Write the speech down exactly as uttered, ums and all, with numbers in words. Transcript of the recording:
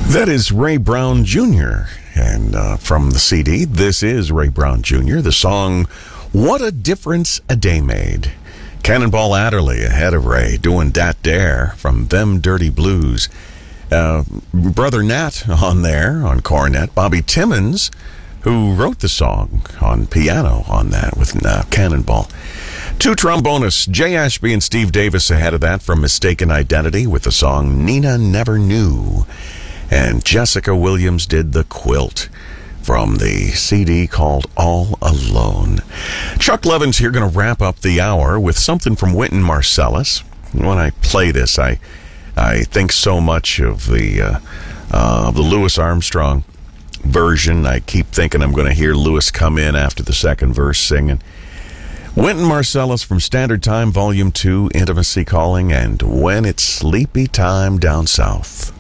That is Ray Brown Junior And uh, from the C D, this is Ray Brown Junior The song, What a Difference a Day Made. Cannonball Adderley ahead of Ray, doing Dat Dare from Them Dirty Blues. Uh, Brother Nat on there, on cornet. Bobby Timmons, who wrote the song on piano on that with uh, Cannonball. Two trombonists, Jay Ashby and Steve Davis ahead of that from Mistaken Identity with the song Nina Never Knew. And Jessica Williams did The Quilt from the C D called All Alone. Chuck Levin's here going to wrap up the hour with something from Wynton Marsalis. When I play this, I I think so much of the uh, uh, the Louis Armstrong version. I keep thinking I'm going to hear Louis come in after the second verse singing. Wynton Marsalis from Standard Time, Volume two, Intimacy Calling, and When It's Sleepy Time Down South.